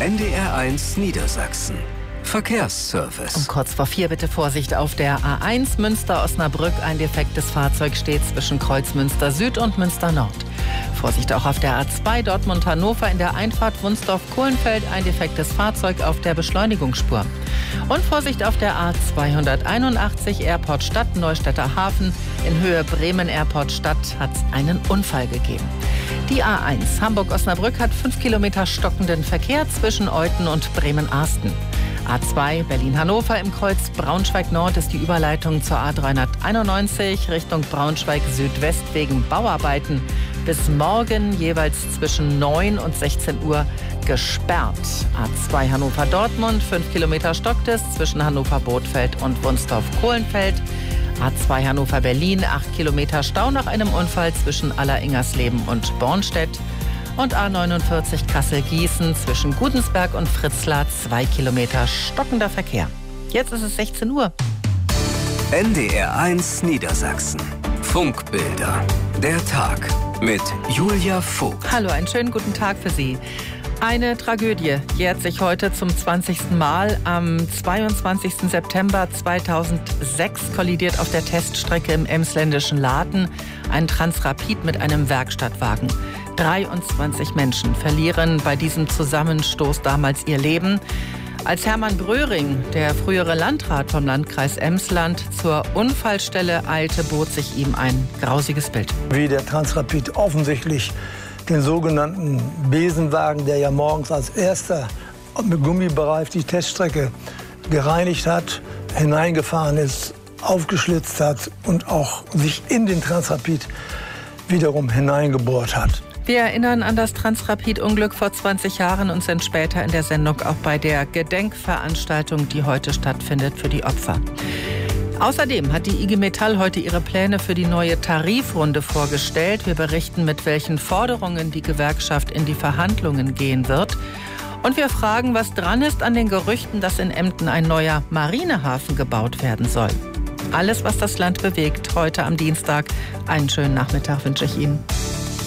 NDR1 Niedersachsen. Verkehrsservice. Um kurz vor 4 bitte Vorsicht auf der A1 Münster-Osnabrück. Ein defektes Fahrzeug steht zwischen Kreuz Münster Süd und Münster Nord. Vorsicht auch auf der A2 Dortmund-Hannover in der Einfahrt Wunsdorf-Kohlenfeld. Ein defektes Fahrzeug auf der Beschleunigungsspur. Und Vorsicht auf der A281 Airport Stadt Neustädter Hafen. In Höhe Bremen Airport Stadt hat es einen Unfall gegeben. Die A1 Hamburg-Osnabrück hat 5 Kilometer stockenden Verkehr zwischen Euthen und Bremen-Arsten. A2 Berlin-Hannover im Kreuz Braunschweig-Nord ist die Überleitung zur A391 Richtung Braunschweig-Südwest wegen Bauarbeiten bis morgen jeweils zwischen 9 und 16 Uhr gesperrt. A2 Hannover-Dortmund, 5 Kilometer stockt es zwischen Hannover-Bothfeld und Wunsdorf-Kohlenfeld. A2 Hannover-Berlin, 8 Kilometer Stau nach einem Unfall zwischen Aller-Ingersleben und Bornstedt. Und A49 Kassel-Gießen zwischen Gudensberg und Fritzlar, 2 Kilometer stockender Verkehr. Jetzt ist es 16 Uhr. NDR1 Niedersachsen. Funkbilder. Der Tag mit Julia Vogt. Hallo, einen schönen guten Tag für Sie. Eine Tragödie jährt sich heute zum 20. Mal. Am 22. September 2006 kollidiert auf der Teststrecke im emsländischen Laaten ein Transrapid mit einem Werkstattwagen. 23 Menschen verlieren bei diesem Zusammenstoß damals ihr Leben. Als Hermann Bröhring, der frühere Landrat vom Landkreis Emsland, zur Unfallstelle eilte, bot sich ihm ein grausiges Bild. Wie der Transrapid offensichtlich den sogenannten Besenwagen, der ja morgens als erster mit Gummi bereift die Teststrecke gereinigt hat, hineingefahren ist, aufgeschlitzt hat und auch sich in den Transrapid wiederum hineingebohrt hat. Wir erinnern an das Transrapid-Unglück vor 20 Jahren und sind später in der Sendung auch bei der Gedenkveranstaltung, die heute stattfindet, für die Opfer. Außerdem hat die IG Metall heute ihre Pläne für die neue Tarifrunde vorgestellt. Wir berichten, mit welchen Forderungen die Gewerkschaft in die Verhandlungen gehen wird. Und wir fragen, was dran ist an den Gerüchten, dass in Emden ein neuer Marinehafen gebaut werden soll. Alles, was das Land bewegt, heute am Dienstag. Einen schönen Nachmittag wünsche ich Ihnen.